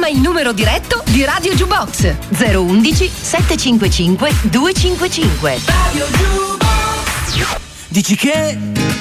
chiama il numero diretto di Radio Jukebox 011 755 255. Radio Jukebox. Dici che